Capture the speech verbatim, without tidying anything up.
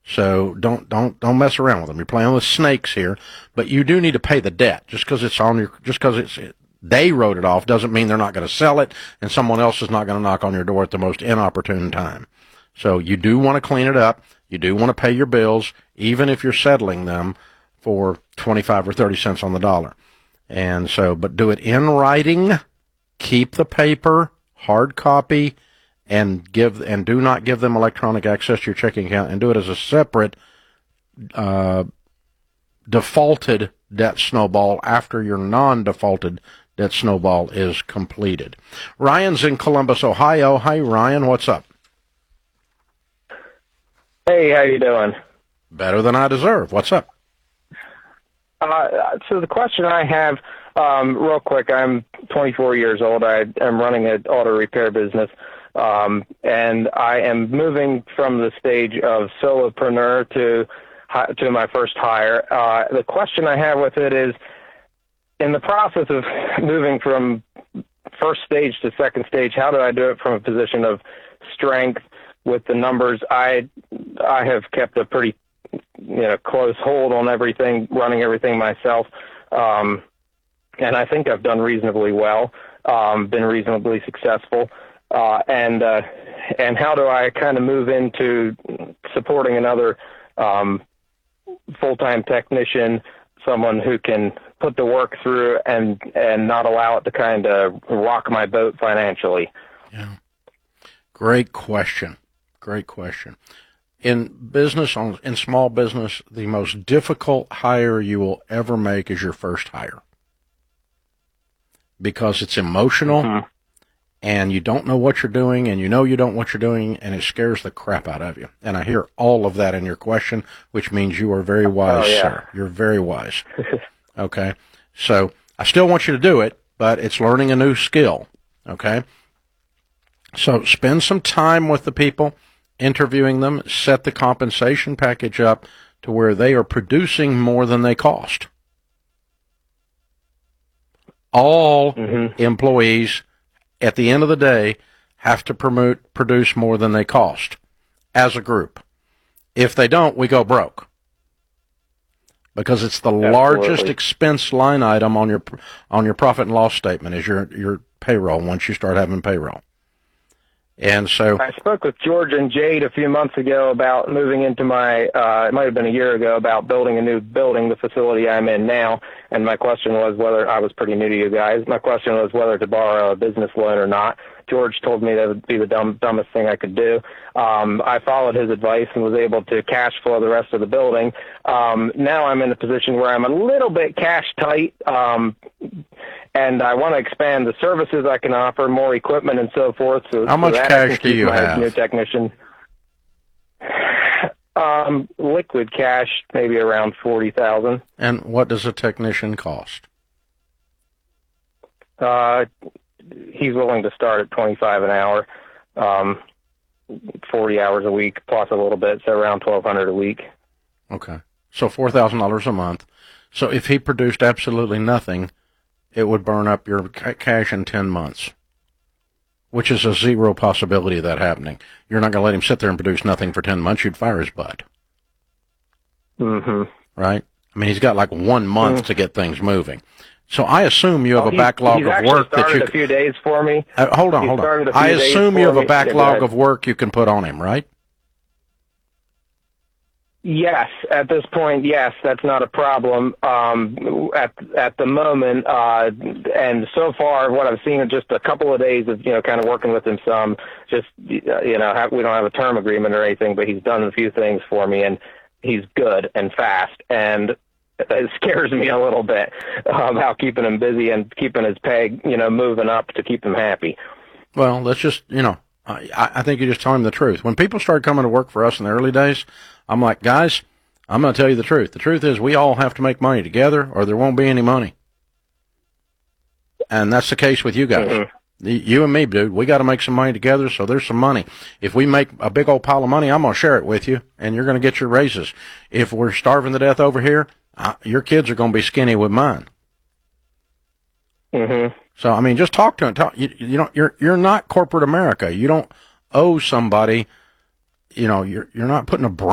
So don't don't don't mess around with them. You're playing with snakes here, but you do need to pay the debt. Just because it's on your, just because it's they wrote it off doesn't mean they're not going to sell it, and someone else is not going to knock on your door at the most inopportune time. So you do want to clean it up. You do want to pay your bills, even if you're settling them for twenty-five or thirty cents on the dollar. And so, but do it in writing. Keep the paper, hard copy, and give and do not give them electronic access to your checking account, and do it as a separate uh, defaulted debt snowball after your non-defaulted debt snowball is completed. Ryan's in Columbus, Ohio. Hi, Ryan. What's up? Hey, how you doing? Better than I deserve. What's up? Uh, so the question I have, um, real quick, I'm twenty-four years old. I am running an auto repair business. Um, and I am moving from the stage of solopreneur to to my first hire. Uh, the question I have with it is, in the process of moving from first stage to second stage, how do I do it from a position of strength with the numbers? I I have kept a pretty you know close hold on everything, running everything myself, um, and I think I've done reasonably well, um, been reasonably successful. Uh, and uh, and how do I kind of move into supporting another um, full-time technician, someone who can put the work through and and not allow it to kind of rock my boat financially? Yeah, great question. Great question. In business, on in small business, the most difficult hire you will ever make is your first hire, because it's emotional. Mm-hmm. And you don't know what you're doing, and you know you don't know what you're doing, and it scares the crap out of you. And I hear all of that in your question, which means you are very wise, oh, yeah. sir. You're very wise. Okay? So I still want you to do it, but it's learning a new skill. Okay? So spend some time with the people, interviewing them, set the compensation package up to where they are producing more than they cost. All mm-hmm. employees, at the end of the day, have to promote, produce more than they cost as a group. If they don't, we go broke, because it's the Absolutely. largest expense line item on your on your profit and loss statement is your your payroll once you start having payroll. And so I spoke with George and Jade a few months ago about moving into my, uh, it might have been a year ago, about building a new building, the facility I'm in now. And my question was whether, I was pretty new to you guys, my question was whether to borrow a business loan or not. George told me that would be the dumb, dumbest thing I could do. Um, I followed his advice and was able to cash flow the rest of the building. Um, now I'm in a position where I'm a little bit cash tight, um, and I want to expand the services I can offer, more equipment and so forth. So, how much so cash do you have? New technician. Um, liquid cash, maybe around forty thousand. And what does a technician cost? Uh, he's willing to start at twenty-five an hour, um, forty hours a week plus a little bit, so around twelve hundred a week. Okay, so four thousand dollars a month. So if he produced absolutely nothing, it would burn up your cash in ten months, which is a zero possibility of that happening. You're not going to let him sit there and produce nothing for ten months. You'd fire his butt. Mm-hmm. Right? I mean, he's got like one month mm-hmm. to get things moving. So I assume you have oh, a backlog he's, he's of work that you. He's a few days for me. Uh, hold on, he's hold on. I assume you have a backlog yeah, of work you can put on him, right? Yes, at this point, yes, that's not a problem. Um, at at the moment, uh, and so far, what I've seen in just a couple of days of you know kind of working with him some. Just you know, have, we don't have a term agreement or anything, but he's done a few things for me, and he's good and fast, and it scares me a little bit um, how keeping him busy and keeping his pay, you know, moving up to keep him happy. Well, let's just you know, I I think you just tell him the truth. When people started coming to work for us in the early days, I'm like, guys, I'm going to tell you the truth. The truth is we all have to make money together or there won't be any money. And that's the case with you guys. Mm-hmm. You and me, dude, we got to make some money together, so there's some money. If we make a big old pile of money, I'm going to share it with you, and you're going to get your raises. If we're starving to death over here, uh, your kids are going to be skinny with mine. Mm-hmm. So, I mean, just talk to him. Talk, you, you know, you're, you're not corporate America. You don't owe somebody, you know, you're, you're not putting a